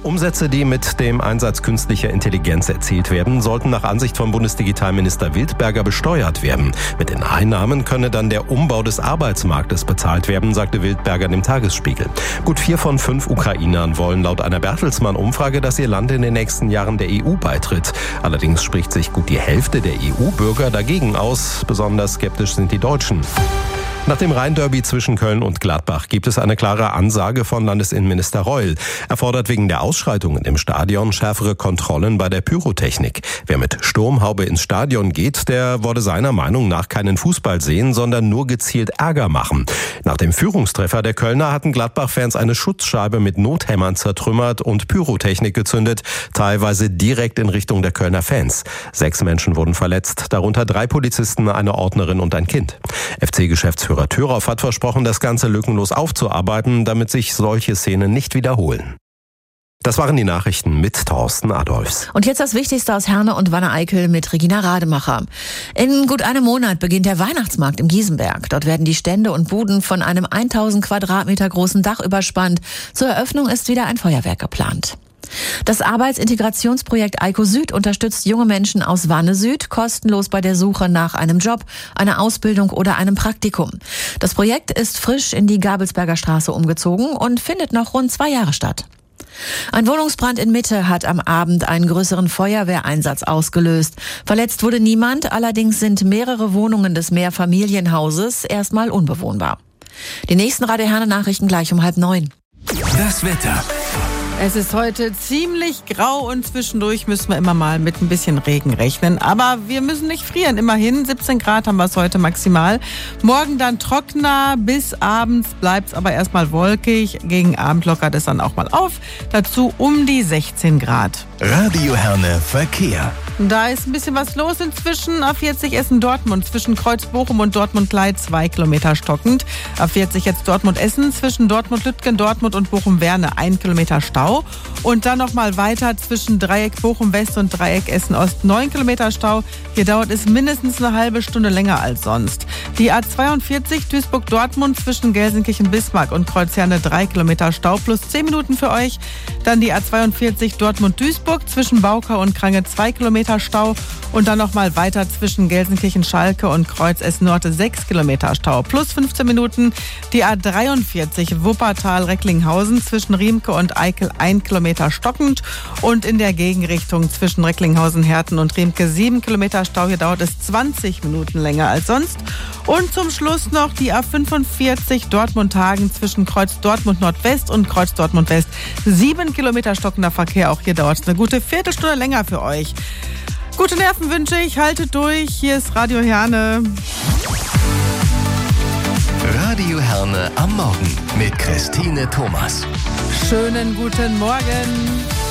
Umsätze, die mit dem Einsatz künstlicher Intelligenz erzielt werden, sollten nach Ansicht von Bundesdigitalminister Wildberger besteuert werden. Mit den Einnahmen könne dann der Umbau des Arbeitsmarktes bezahlt werden, sagte Wildberger dem Tagesspiegel. Gut 4 von 5 Ukrainern wollen laut einer Bertelsmann-Umfrage, dass ihr Land in den nächsten Jahren der EU beitritt. Allerdings spricht sich gut die Hälfte der EU-Bürger dagegen aus. Besonders skeptisch sind die Deutschen. Nach dem Rhein-Derby zwischen Köln und Gladbach gibt es eine klare Ansage von Landesinnenminister Reul. Er fordert wegen der Ausschreitungen im Stadion schärfere Kontrollen bei der Pyrotechnik. Wer mit Sturmhaube ins Stadion geht, der wolle seiner Meinung nach keinen Fußball sehen, sondern nur gezielt Ärger machen. Nach dem Führungstreffer der Kölner hatten Gladbach-Fans eine Schutzscheibe mit Nothämmern zertrümmert und Pyrotechnik gezündet, teilweise direkt in Richtung der Kölner Fans. 6 Menschen wurden verletzt, darunter 3 Polizisten, eine Ordnerin und ein Kind. FC-Geschäftsführer Thüroff hat versprochen, das Ganze lückenlos aufzuarbeiten, damit sich solche Szenen nicht wiederholen. Das waren die Nachrichten mit Thorsten Adolfs. Und jetzt das Wichtigste aus Herne und Wanne-Eickel mit Regina Rademacher. In gut einem Monat beginnt der Weihnachtsmarkt im Giesenberg. Dort werden die Stände und Buden von einem 1000 Quadratmeter großen Dach überspannt. Zur Eröffnung ist wieder ein Feuerwerk geplant. Das Arbeitsintegrationsprojekt Eiko Süd unterstützt junge Menschen aus Wanne Süd kostenlos bei der Suche nach einem Job, einer Ausbildung oder einem Praktikum. Das Projekt ist frisch in die Gabelsberger Straße umgezogen und findet noch rund 2 Jahre statt. Ein Wohnungsbrand in Mitte hat am Abend einen größeren Feuerwehreinsatz ausgelöst. Verletzt wurde niemand, allerdings sind mehrere Wohnungen des Mehrfamilienhauses erstmal unbewohnbar. Die nächsten Radio Herne Nachrichten gleich um 8:30. Das Wetter. Es ist heute ziemlich grau und zwischendurch müssen wir immer mal mit ein bisschen Regen rechnen. Aber wir müssen nicht frieren, immerhin. 17 Grad haben wir es heute maximal. Morgen dann trockener, bis abends bleibt es aber erstmal wolkig. Gegen Abend lockert es dann auch mal auf. Dazu um die 16 Grad. Radio Herne Verkehr. Da ist ein bisschen was los inzwischen. A40 Essen-Dortmund zwischen Kreuz-Bochum und Dortmund-Gleit 2 Kilometer stockend. A40 jetzt Dortmund-Essen zwischen Dortmund-Lütgen, Dortmund und Bochum-Werne 1 Kilometer Stau. Und dann nochmal weiter zwischen Dreieck Bochum-West und Dreieck Essen-Ost 9 Kilometer Stau. Hier dauert es mindestens eine halbe Stunde länger als sonst. Die A42 Duisburg-Dortmund zwischen Gelsenkirchen-Bismarck und Kreuzherne 3 Kilometer Stau plus 10 Minuten für euch. Dann die A42 Dortmund-Duisburg zwischen Baukau und Krange 2 Kilometer Stau und dann nochmal weiter zwischen Gelsenkirchen-Schalke und Kreuz Essen-Nord 6 Kilometer Stau plus 15 Minuten. Die A43 Wuppertal-Recklinghausen zwischen Riemke und Eickel 1 Kilometer stockend und in der Gegenrichtung zwischen Recklinghausen-Herten und Riemke 7 Kilometer Stau. Hier dauert es 20 Minuten länger als sonst. Und zum Schluss noch die A45 Dortmund-Hagen zwischen Kreuz Dortmund-Nordwest und Kreuz Dortmund-West. 7 Kilometer stockender Verkehr, auch hier dauert es eine gute Viertelstunde länger für euch. Gute Nerven wünsche ich, haltet durch. Hier ist Radio Herne. Radio Herne am Morgen mit Christine Thomas. Schönen guten Morgen.